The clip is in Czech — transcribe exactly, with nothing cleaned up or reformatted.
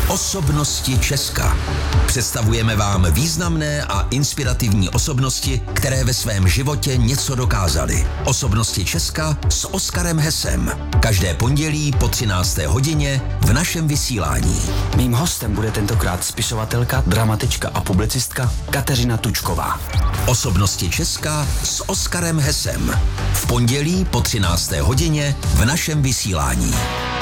Osobnosti Česka. Představujeme vám významné a inspirativní osobnosti, které ve svém životě něco dokázaly. Osobnosti Česka s Oskarem Hesem. Každé pondělí po třinácté hodině v našem vysílání. Mým hostem bude tentokrát spisovatelka, dramatička a publicistka Kateřina Tučková. Osobnosti Česka s Oskarem Hesem. V pondělí po třinácté hodině v našem vysílání.